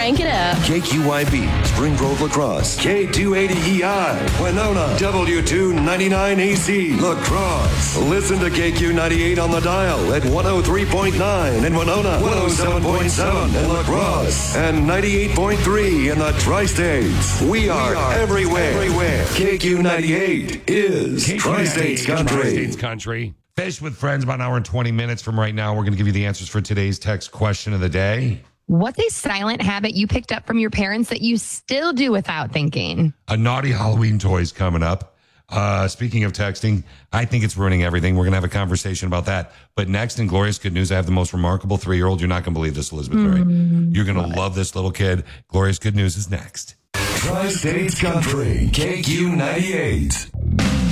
Crank it up. KQYB, Spring Grove Lacrosse. K280EI, Winona. W299AC, Lacrosse. Listen to KQ98 on the dial at 103.9 in Winona, 107.7 in Lacrosse, and 98.3 in the Tri-States. We are everywhere. KQ98 is Tri-States Country. Tri-States Country. Fish with Friends, about an hour and 20 minutes from right now. We're going to give you the answers for today's text question of the day. What's a silent habit you picked up from your parents that you still do without thinking? A naughty Halloween toy is coming up. Speaking of texting, I think it's ruining everything. We're going to have a conversation about that. But next, in Glorious Good News, I have the most remarkable 3-year-old. You're not going to believe this, Elizabeth Berry. You're going to love this little kid. Glorious Good News is next. Tri-States Country, KQ98.